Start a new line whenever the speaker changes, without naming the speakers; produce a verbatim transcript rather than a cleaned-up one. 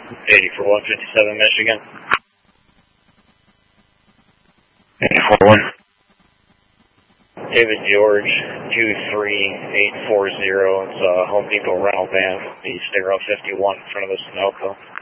eighty-four one fifty-seven, Michigan.
eighty-four one.
David George, two three eight four zero. It's a Home Depot rental van, East Arrow fifty-one in front of the Sunoco.